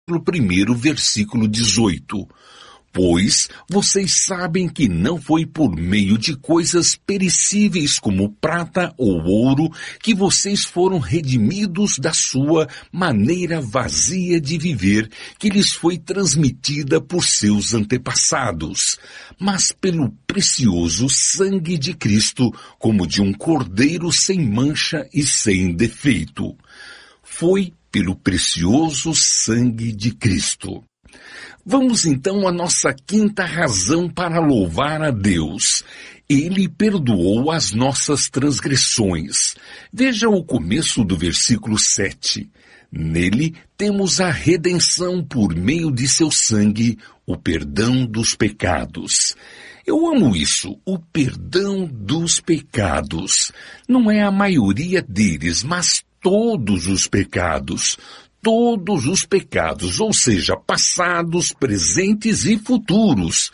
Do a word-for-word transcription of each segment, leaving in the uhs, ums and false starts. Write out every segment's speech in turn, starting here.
capítulo primeiro, versículo dezoito. Pois vocês sabem que não foi por meio de coisas perecíveis como prata ou ouro que vocês foram redimidos da sua maneira vazia de viver que lhes foi transmitida por seus antepassados, mas pelo precioso sangue de Cristo, como de um cordeiro sem mancha e sem defeito. Foi pelo precioso sangue de Cristo. Vamos então à nossa quinta razão para louvar a Deus. Ele perdoou as nossas transgressões. Veja o começo do versículo sete. Nele temos a redenção por meio de seu sangue, o perdão dos pecados. Eu amo isso, o perdão dos pecados. Não é a maioria deles, mas todos os pecados. Todos os pecados, ou seja, passados, presentes e futuros.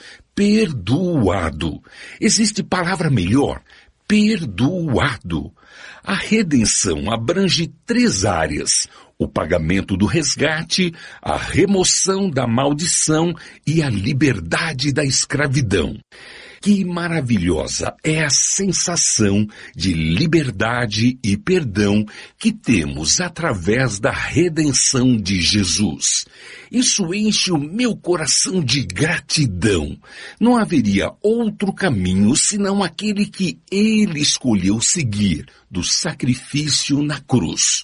Perdoado. Existe palavra melhor? Perdoado. A redenção abrange três áreas: o pagamento do resgate, a remoção da maldição e a liberdade da escravidão. Que maravilhosa é a sensação de liberdade e perdão que temos através da redenção de Jesus. Isso enche o meu coração de gratidão. Não haveria outro caminho senão aquele que Ele escolheu seguir, do sacrifício na cruz.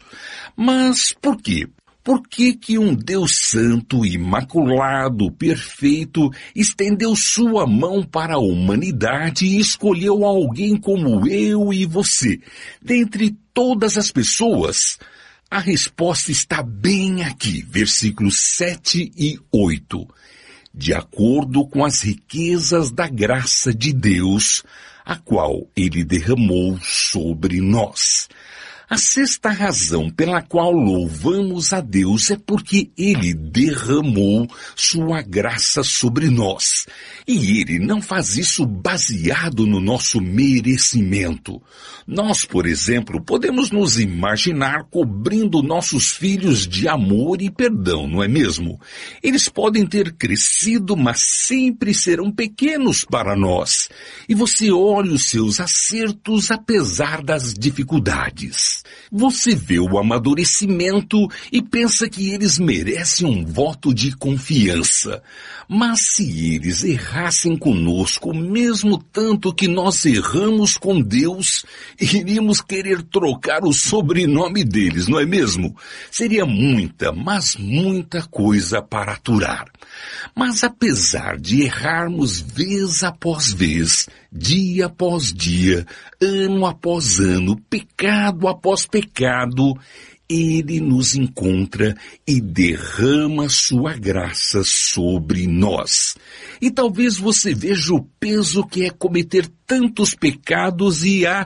Mas por quê? Por que que um Deus santo, imaculado, perfeito, estendeu sua mão para a humanidade e escolheu alguém como eu e você, dentre todas as pessoas? A resposta está bem aqui, versículos sete e oito. De acordo com as riquezas da graça de Deus, a qual Ele derramou sobre nós. A sexta razão pela qual louvamos a Deus é porque Ele derramou sua graça sobre nós. E Ele não faz isso baseado no nosso merecimento. Nós, por exemplo, podemos nos imaginar cobrindo nossos filhos de amor e perdão, não é mesmo? Eles podem ter crescido, mas sempre serão pequenos para nós. E você olha os seus acertos apesar das dificuldades. Você vê o amadurecimento e pensa que eles merecem um voto de confiança. Mas se eles errassem conosco, mesmo tanto que nós erramos com Deus, iríamos querer trocar o sobrenome deles, não é mesmo? Seria muita, mas muita coisa para aturar. Mas apesar de errarmos vez após vez, dia após dia, ano após ano, pecado após pecado, Ele nos encontra e derrama sua graça sobre nós. E talvez você veja o peso que é cometer tantos pecados e a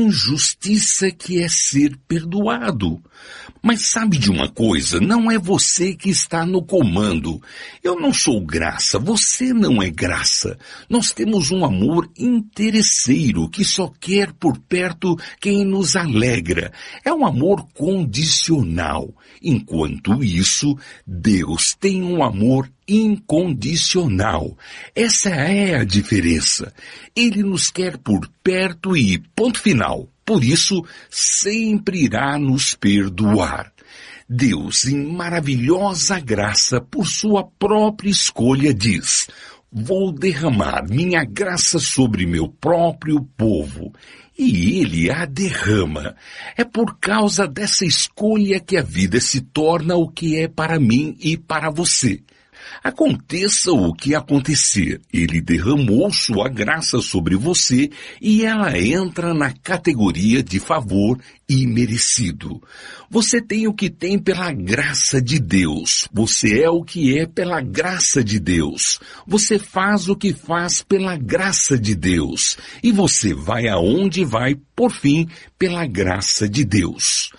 injustiça que é ser perdoado. Mas sabe de uma coisa? Não é você que está no comando. Eu não sou graça, você não é graça. Nós temos um amor interesseiro que só quer por perto quem nos alegra. É um amor condicional. Enquanto isso, Deus tem um amor incondicional. Essa é a diferença. Ele nos quer por perto e ponto final. Por isso, sempre irá nos perdoar. Deus, em maravilhosa graça, por sua própria escolha, diz: vou derramar minha graça sobre meu próprio povo. E Ele a derrama. É por causa dessa escolha que a vida se torna o que é para mim e para você. Aconteça o que acontecer, Ele derramou sua graça sobre você e ela entra na categoria de favor imerecido. Você tem o que tem pela graça de Deus. Você é o que é pela graça de Deus. Você faz o que faz pela graça de Deus. E você vai aonde vai, por fim, pela graça de Deus.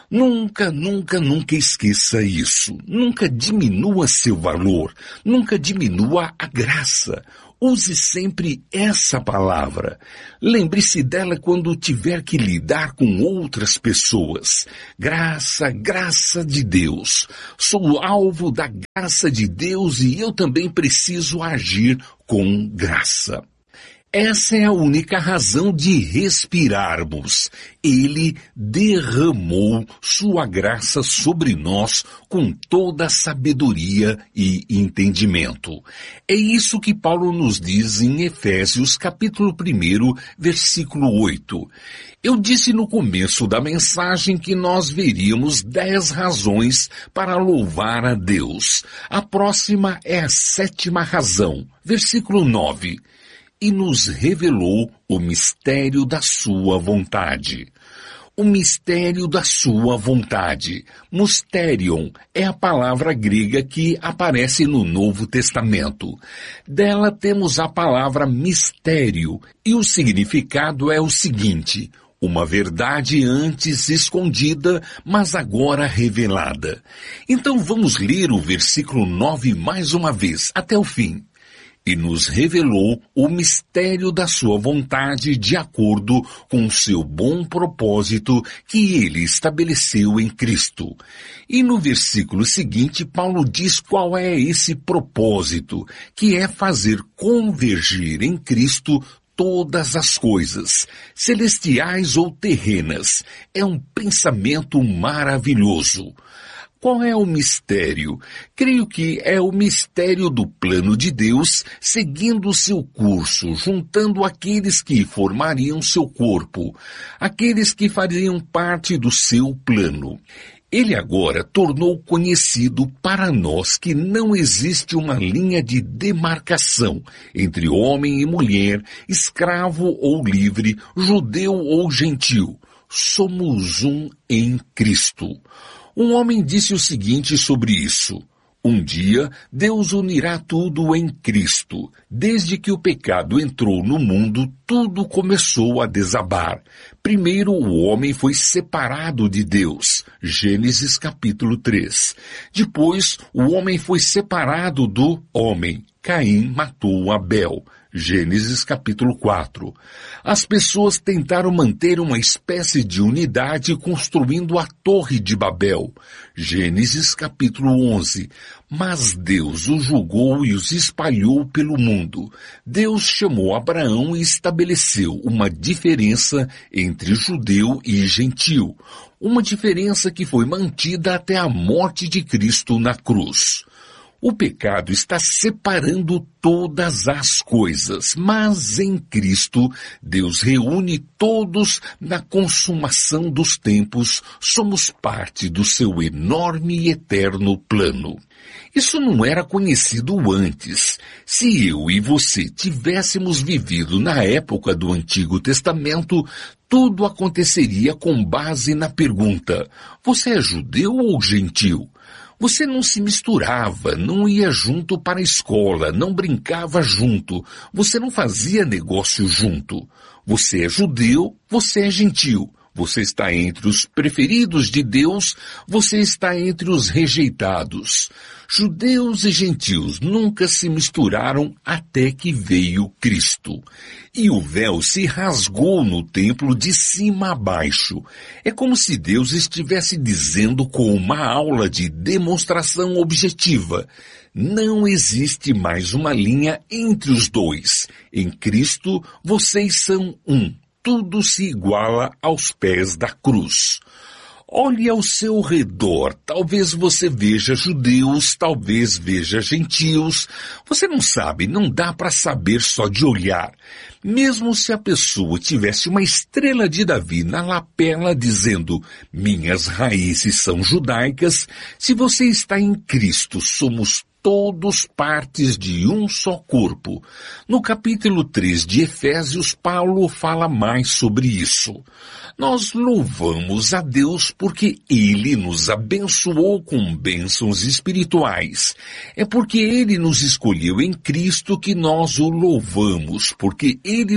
Nunca, nunca, nunca esqueça isso. Nunca diminua seu valor. Nunca diminua a graça. Use sempre essa palavra. Lembre-se dela quando tiver que lidar com outras pessoas. Graça, graça de Deus. Sou alvo da graça de Deus e eu também preciso agir com graça. Essa é a única razão de respirarmos. Ele derramou sua graça sobre nós com toda a sabedoria e entendimento. É isso que Paulo nos diz em Efésios capítulo um, versículo oito. Eu disse no começo da mensagem que nós veríamos dez razões para louvar a Deus. A próxima é a sétima razão, versículo nove. E nos revelou o mistério da sua vontade. O mistério da sua vontade. Mysterion é a palavra grega que aparece no Novo Testamento. Dela temos a palavra mistério, e o significado é o seguinte: uma verdade antes escondida, mas agora revelada. Então vamos ler o versículo nove mais uma vez, até o fim. E nos revelou o mistério da sua vontade de acordo com o seu bom propósito que ele estabeleceu em Cristo. E no versículo seguinte, Paulo diz qual é esse propósito, que é fazer convergir em Cristo todas as coisas, celestiais ou terrenas. É um pensamento maravilhoso. Qual é o mistério? Creio que é o mistério do plano de Deus seguindo o seu curso, juntando aqueles que formariam seu corpo, aqueles que fariam parte do seu plano. Ele agora tornou conhecido para nós que não existe uma linha de demarcação entre homem e mulher, escravo ou livre, judeu ou gentil. Somos um em Cristo. Um homem disse o seguinte sobre isso: um dia Deus unirá tudo em Cristo. Desde que o pecado entrou no mundo, tudo começou a desabar. Primeiro o homem foi separado de Deus. Gênesis capítulo três. Depois o homem foi separado do homem. Caim matou Abel. Gênesis capítulo quatro. As pessoas tentaram manter uma espécie de unidade construindo a Torre de Babel. Gênesis capítulo onze. Mas Deus os julgou e os espalhou pelo mundo. Deus chamou Abraão e estabeleceu uma diferença entre judeu e gentil. Uma diferença que foi mantida até a morte de Cristo na cruz. O pecado está separando todas as coisas, mas em Cristo, Deus reúne todos na consumação dos tempos, somos parte do seu enorme e eterno plano. Isso não era conhecido antes. Se eu e você tivéssemos vivido na época do Antigo Testamento, tudo aconteceria com base na pergunta: você é judeu ou gentil? Você não se misturava, não ia junto para a escola, não brincava junto, você não fazia negócio junto. Você é judeu, você é gentil. Você está entre os preferidos de Deus, você está entre os rejeitados. Judeus e gentios nunca se misturaram até que veio Cristo. E o véu se rasgou no templo de cima a baixo. É como se Deus estivesse dizendo com uma aula de demonstração objetiva: não existe mais uma linha entre os dois. Em Cristo, vocês são um. Tudo se iguala aos pés da cruz. Olhe ao seu redor, talvez você veja judeus, talvez veja gentios. Você não sabe, não dá para saber só de olhar. Mesmo se a pessoa tivesse uma estrela de Davi na lapela dizendo: minhas raízes são judaicas, se você está em Cristo, somos todos partes de um só corpo. No capítulo três de Efésios, Paulo fala mais sobre isso. Nós louvamos a Deus porque Ele nos abençoou com bênçãos espirituais. É porque Ele nos escolheu em Cristo que nós o louvamos, porque Ele nos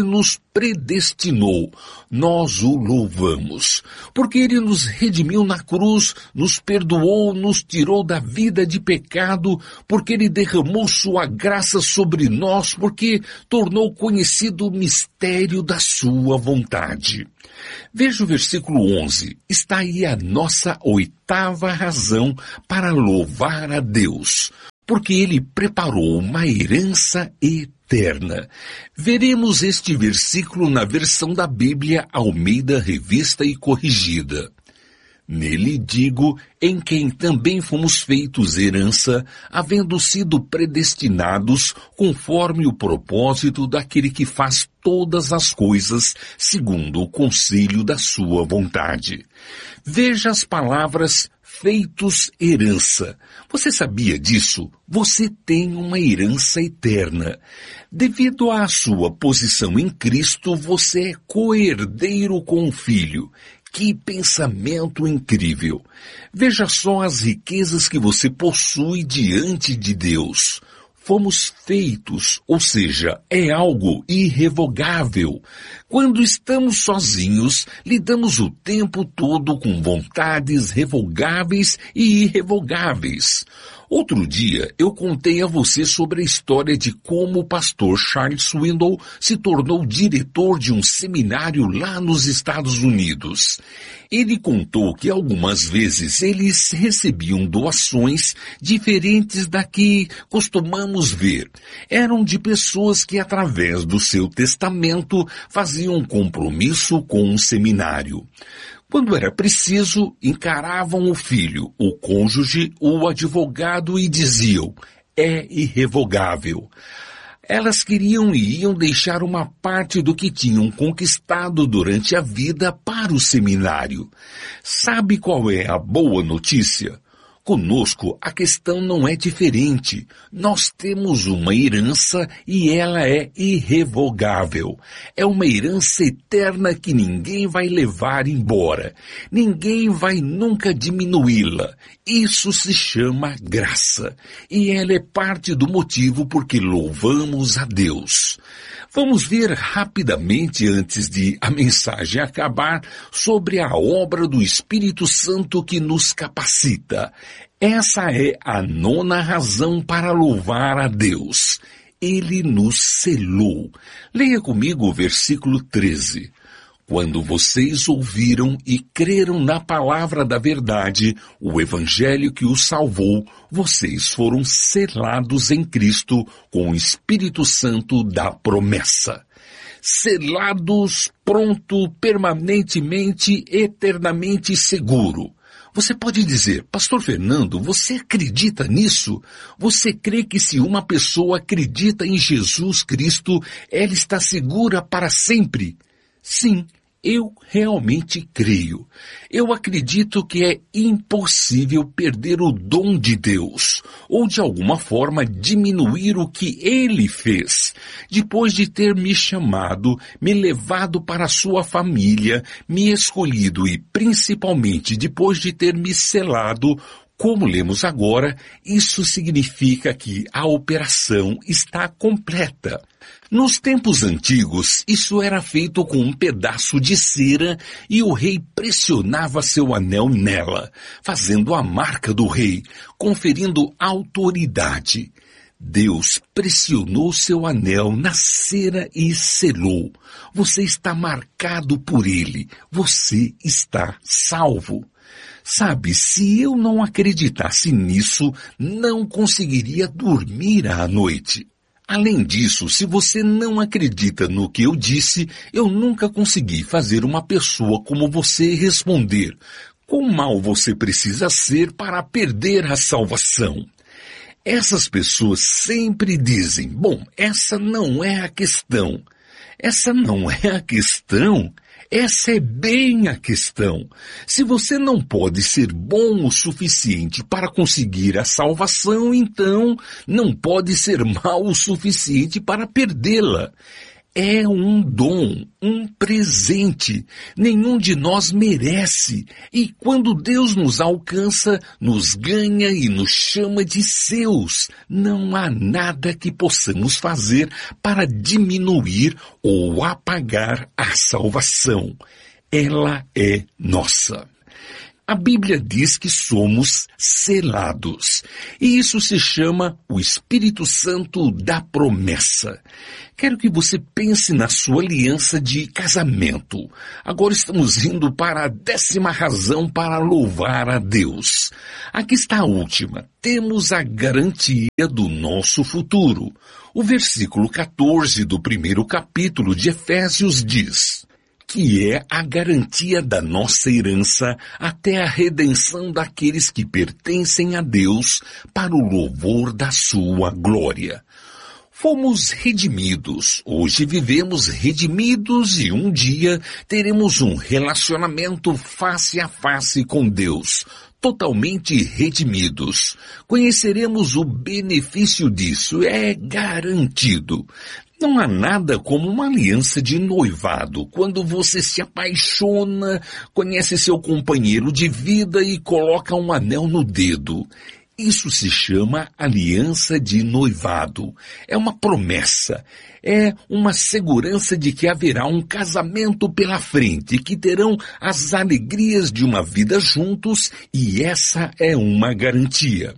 predestinou. Nós o louvamos, porque Ele nos redimiu na cruz, nos perdoou, nos tirou da vida de pecado, porque Ele derramou sua graça sobre nós, porque tornou conhecido o mistério da sua vontade. Veja o versículo onze. Está aí a nossa oitava razão para louvar a Deus, porque Ele preparou uma herança eterna. Veremos este versículo na versão da Bíblia Almeida Revista e Corrigida. Nele digo, em quem também fomos feitos herança, havendo sido predestinados conforme o propósito daquele que faz todas as coisas segundo o conselho da sua vontade. Veja as palavras feitos herança. Você sabia disso? Você tem uma herança eterna. Devido à sua posição em Cristo, você é co-herdeiro com o Filho. Que pensamento incrível! Veja só as riquezas que você possui diante de Deus. Fomos feitos, ou seja, é algo irrevogável. Quando estamos sozinhos, lidamos o tempo todo com vontades revogáveis e irrevogáveis. Outro dia, eu contei a você sobre a história de como o pastor Charles Swindoll se tornou diretor de um seminário lá nos Estados Unidos. Ele contou que algumas vezes eles recebiam doações diferentes da que costumamos ver. Eram de pessoas que, através do seu testamento, faziam um compromisso com o seminário. Quando era preciso, encaravam o filho, o cônjuge, o advogado e diziam, é irrevogável. Elas queriam e iam deixar uma parte do que tinham conquistado durante a vida para o seminário. Sabe qual é a boa notícia? Conosco, a questão não é diferente. Nós temos uma herança e ela é irrevogável. É uma herança eterna que ninguém vai levar embora. Ninguém vai nunca diminuí-la. Isso se chama graça. E ela é parte do motivo por que louvamos a Deus. Vamos ver rapidamente, antes de a mensagem acabar, sobre a obra do Espírito Santo que nos capacita. Essa é a nona razão para louvar a Deus. Ele nos selou. Leia comigo o versículo treze. Quando vocês ouviram e creram na palavra da verdade, o evangelho que os salvou, vocês foram selados em Cristo com o Espírito Santo da promessa. Selados, pronto, permanentemente, eternamente seguro. Você pode dizer, Pastor Fernando, você acredita nisso? Você crê que se uma pessoa acredita em Jesus Cristo, ela está segura para sempre? Sim. Eu realmente creio. Eu acredito que é impossível perder o dom de Deus, ou de alguma forma diminuir o que Ele fez, depois de ter me chamado, me levado para a sua família, me escolhido e principalmente depois de ter me selado. Como lemos agora, isso significa que a operação está completa. Nos tempos antigos, isso era feito com um pedaço de cera e o rei pressionava seu anel nela, fazendo a marca do rei, conferindo autoridade. Deus pressionou seu anel na cera e selou. Você está marcado por ele. Você está salvo. Sabe, se eu não acreditasse nisso, não conseguiria dormir à noite. Além disso, se você não acredita no que eu disse, eu nunca consegui fazer uma pessoa como você responder: quão mal você precisa ser para perder a salvação? Essas pessoas sempre dizem, bom, essa não é a questão. Essa não é a questão? Essa é bem a questão. Se você não pode ser bom o suficiente para conseguir a salvação, então não pode ser mau o suficiente para perdê-la. É um dom, um presente. Nenhum de nós merece. E quando Deus nos alcança, nos ganha e nos chama de seus. Não há nada que possamos fazer para diminuir ou apagar a salvação. Ela é nossa. A Bíblia diz que somos selados, e isso se chama o Espírito Santo da promessa. Quero que você pense na sua aliança de casamento. Agora estamos indo para a décima razão para louvar a Deus. Aqui está a última. Temos a garantia do nosso futuro. O versículo quatorze do primeiro capítulo de Efésios diz: que é a garantia da nossa herança até a redenção daqueles que pertencem a Deus para o louvor da sua glória. Fomos redimidos, hoje vivemos redimidos e um dia teremos um relacionamento face a face com Deus, totalmente redimidos. Conheceremos o benefício disso, é garantido. Não há nada como uma aliança de noivado, quando você se apaixona, conhece seu companheiro de vida e coloca um anel no dedo. Isso se chama aliança de noivado. É uma promessa, é uma segurança de que haverá um casamento pela frente, que terão as alegrias de uma vida juntos, e essa é uma garantia.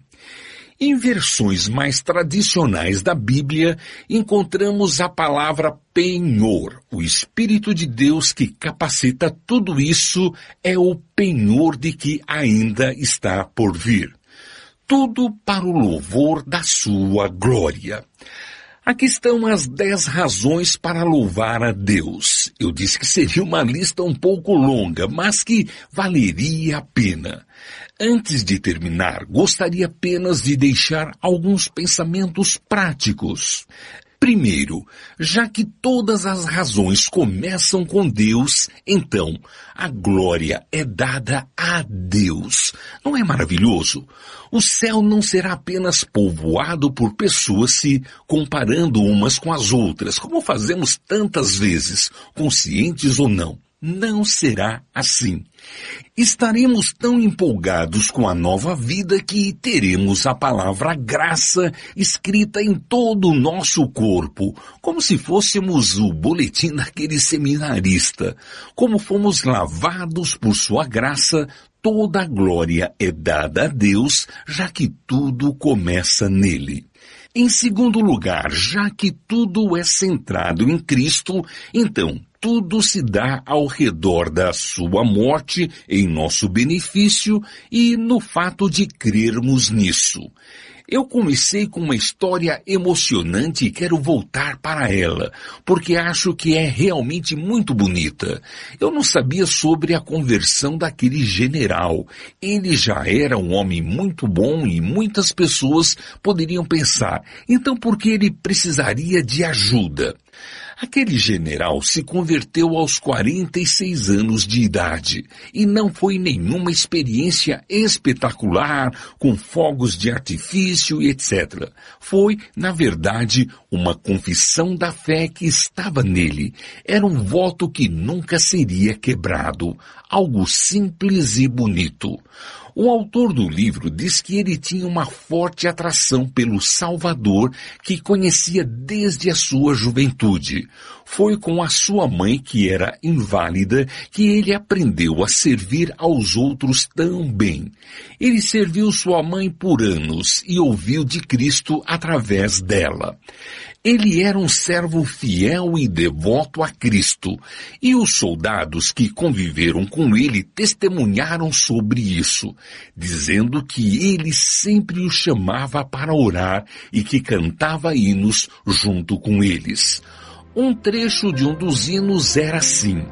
Em versões mais tradicionais da Bíblia, encontramos a palavra penhor. O Espírito de Deus que capacita tudo isso é o penhor de que ainda está por vir. Tudo para o louvor da sua glória. Aqui estão as dez razões para louvar a Deus. Eu disse que seria uma lista um pouco longa, mas que valeria a pena. Antes de terminar, gostaria apenas de deixar alguns pensamentos práticos. Primeiro, já que todas as razões começam com Deus, então a glória é dada a Deus. Não é maravilhoso? O céu não será apenas povoado por pessoas se comparando umas com as outras, como fazemos tantas vezes, conscientes ou não. Não será assim. Estaremos tão empolgados com a nova vida que teremos a palavra graça escrita em todo o nosso corpo, como se fôssemos o boletim daquele seminarista. Como fomos lavados por sua graça, toda a glória é dada a Deus, já que tudo começa nele. Em segundo lugar, já que tudo é centrado em Cristo, então tudo se dá ao redor da sua morte em nosso benefício e no fato de crermos nisso. Eu comecei com uma história emocionante e quero voltar para ela, porque acho que é realmente muito bonita. Eu não sabia sobre a conversão daquele general. Ele já era um homem muito bom e muitas pessoas poderiam pensar, então por que ele precisaria de ajuda? Aquele general se converteu aos quarenta e seis anos de idade e não foi nenhuma experiência espetacular, com fogos de artifício e etcétera. Foi, na verdade, uma confissão da fé que estava nele. Era um voto que nunca seria quebrado, algo simples e bonito. O autor do livro diz que ele tinha uma forte atração pelo Salvador que conhecia desde a sua juventude. Foi com a sua mãe, que era inválida, que ele aprendeu a servir aos outros tão bem. Ele serviu sua mãe por anos e ouviu de Cristo através dela. Ele era um servo fiel e devoto a Cristo, e os soldados que conviveram com ele testemunharam sobre isso, dizendo que ele sempre os chamava para orar e que cantava hinos junto com eles. Um trecho de um dos hinos era assim: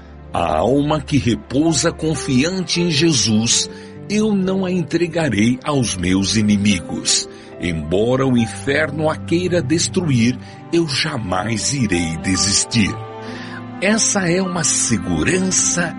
a alma que repousa confiante em Jesus, eu não a entregarei aos meus inimigos. Embora o inferno a queira destruir, eu jamais irei desistir. Essa é uma segurança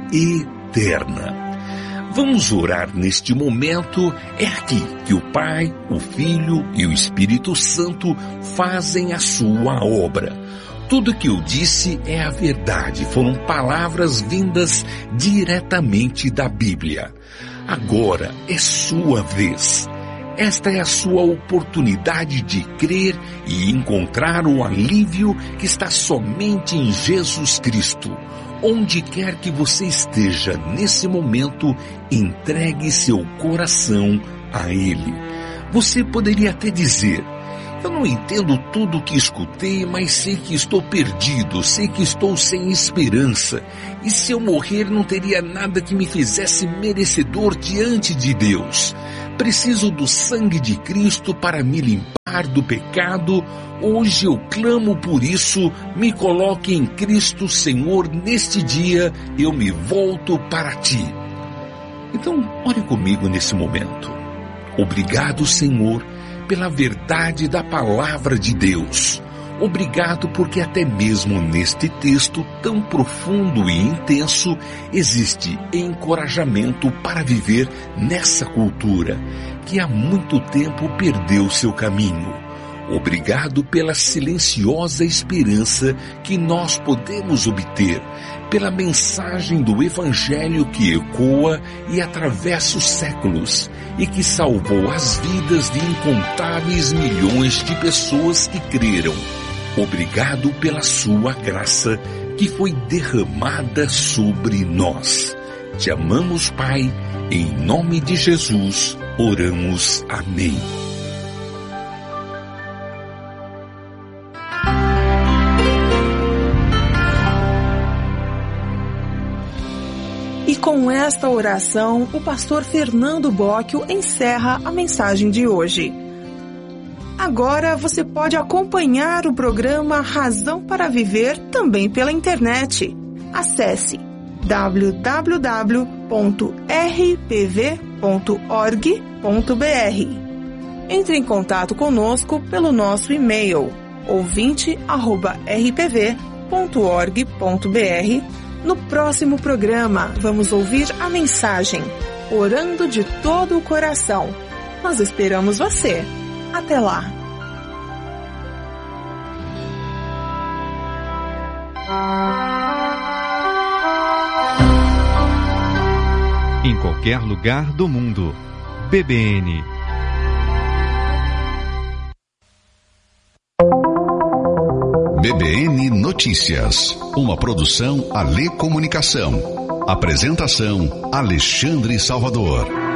eterna. Vamos orar neste momento. É aqui que o Pai, o Filho e o Espírito Santo fazem a sua obra. Tudo que eu disse é a verdade, foram palavras vindas diretamente da Bíblia. Agora é sua vez. Esta é a sua oportunidade de crer e encontrar o alívio que está somente em Jesus Cristo. Onde quer que você esteja nesse momento, entregue seu coração a Ele. Você poderia até dizer: eu não entendo tudo o que escutei, mas sei que estou perdido, sei que estou sem esperança. E se eu morrer não teria nada que me fizesse merecedor diante de Deus. Preciso do sangue de Cristo para me limpar do pecado. Hoje eu clamo por isso. Me coloque em Cristo, Senhor. Neste dia eu me volto para Ti. Então, ore comigo nesse momento. Obrigado, Senhor, pela verdade da palavra de Deus. Obrigado porque até mesmo neste texto tão profundo e intenso existe encorajamento para viver nessa cultura que há muito tempo perdeu seu caminho. Obrigado pela silenciosa esperança que nós podemos obter, pela mensagem do Evangelho que ecoa e atravessa os séculos e que salvou as vidas de incontáveis milhões de pessoas que creram. Obrigado pela sua graça que foi derramada sobre nós. Te amamos, Pai, em nome de Jesus, oramos. Amém. E com esta oração, o pastor Fernando Bocchio encerra a mensagem de hoje. Agora você pode acompanhar o programa Razão para Viver também pela internet. Acesse w w w ponto r p v ponto org ponto b r. Entre em contato conosco pelo nosso e-mail ouvinte arroba r p v ponto org ponto b r. No próximo programa, vamos ouvir a mensagem Orando de todo o coração. Nós esperamos você. Até lá! Em qualquer lugar do mundo. B B N. B B N Notícias. Uma produção Alê Comunicação. Apresentação Alexandre Salvador.